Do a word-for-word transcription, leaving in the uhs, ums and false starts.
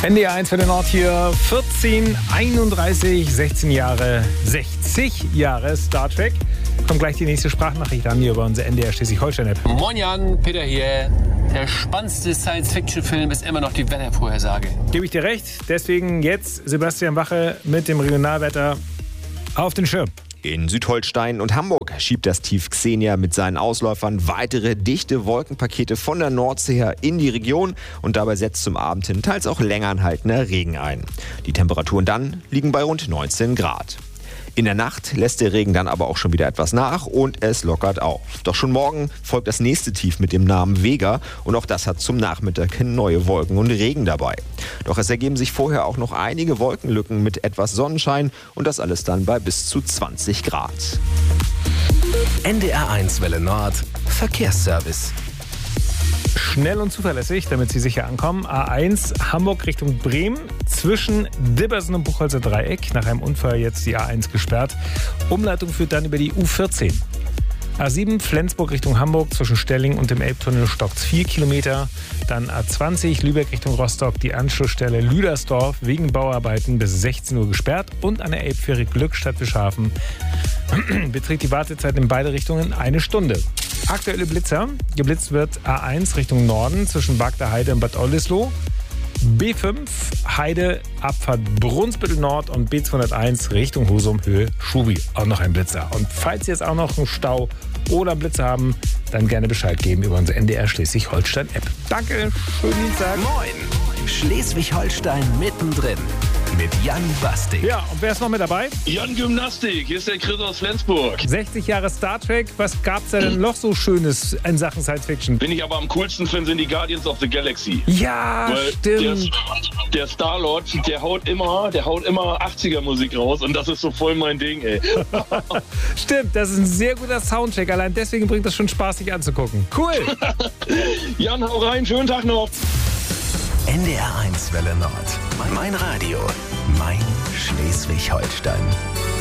N D R eins für den Nord hier, vierzehn, einunddreißig, sechzehn Jahre, sechzig Jahre Star Trek. Kommt gleich die nächste Sprachnachricht an hier über unsere N D R Schleswig-Holstein-App. Moin Jan, Peter hier. Der spannendste Science-Fiction-Film ist immer noch die Wettervorhersage. Gebe ich dir recht. Deswegen jetzt Sebastian Wache mit dem Regionalwetter auf den Schirm. In Südholstein und Hamburg schiebt das Tief Xenia mit seinen Ausläufern weitere dichte Wolkenpakete von der Nordsee her in die Region und dabei setzt zum Abend hin teils auch länger anhaltender Regen ein. Die Temperaturen dann liegen bei rund neunzehn Grad. In der Nacht lässt der Regen dann aber auch schon wieder etwas nach und es lockert auf. Doch schon morgen folgt das nächste Tief mit dem Namen Vega und auch das hat zum Nachmittag neue Wolken und Regen dabei. Doch es ergeben sich vorher auch noch einige Wolkenlücken mit etwas Sonnenschein und das alles dann bei bis zu zwanzig Grad. N D R eins Welle Nord Verkehrsservice. Schnell und zuverlässig, damit Sie sicher ankommen. A eins Hamburg Richtung Bremen zwischen Dibbersen und Buchholzer Dreieck. Nach einem Unfall jetzt die A eins gesperrt. Umleitung führt dann über die U vierzehn. A sieben Flensburg Richtung Hamburg zwischen Stelling und dem Elbtunnel stockt's vier Kilometer. Dann A zwanzig Lübeck Richtung Rostock, die Anschlussstelle Lüdersdorf wegen Bauarbeiten bis sechzehn Uhr gesperrt. Und an der Elbfähre Glückstadt Bischhafen beträgt die Wartezeit in beide Richtungen eine Stunde. Aktuelle Blitzer. Geblitzt wird A eins Richtung Norden zwischen Bagda Heide und Bad Oldesloe. B fünf Heide Abfahrt Brunsbüttel Nord und B zweihunderteins Richtung Husum Höhe Schubi. Auch noch ein Blitzer. Und falls Sie jetzt auch noch einen Stau oder einen Blitzer haben, dann gerne Bescheid geben über unsere N D R Schleswig-Holstein-App. Danke, schönen Dienstag. Moin, Schleswig-Holstein mittendrin mit Jan Bastik. Ja, und wer ist noch mit dabei? Jan Gymnastik, hier ist der Chris aus Flensburg. sechzig Jahre Star Trek, was gab's da denn noch so Schönes in Sachen Science Fiction? Wen ich aber am coolsten finde, sind die Guardians of the Galaxy. Ja, Weil stimmt. Der, der Star-Lord, der haut immer, der haut immer achtziger-Musik raus und das ist so voll mein Ding, ey. Stimmt, das ist ein sehr guter Soundcheck. Allein deswegen bringt das schon Spaß, sich anzugucken. Cool. Jan, hau rein, schönen Tag noch. N D R eins Welle Nord. Mein Radio. Mein Schleswig-Holstein.